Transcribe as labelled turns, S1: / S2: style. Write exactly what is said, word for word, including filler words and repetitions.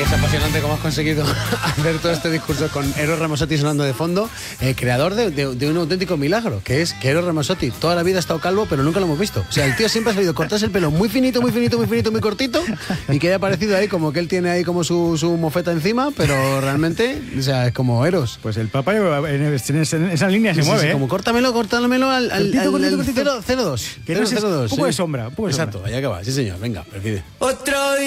S1: Es apasionante cómo has conseguido hacer todo este discurso con Eros Ramazzotti sonando de fondo, eh, creador de, de, de un auténtico milagro, que es que Eros Ramazzotti toda la vida ha estado calvo, pero nunca lo hemos visto. O sea, el tío siempre ha sabido cortarse el pelo muy finito, muy finito, muy finito, muy cortito, y que haya parecido ahí como que él tiene ahí como su, su mofeta encima, pero realmente, o sea, es como Eros.
S2: Pues el Papa en esa línea se
S1: Sí,
S2: mueve,
S1: sí,
S2: ¿eh?
S1: Como córtamelo, córtamelo al, al,
S2: Cortito,
S1: al,
S2: cortito,
S1: al
S2: cortito.
S1: cero cero dos.
S2: Que no sé, un poco de sombra, un poco de
S1: Exacto,
S2: sombra.
S1: allá que va, sí señor, venga, perfide.
S3: Otro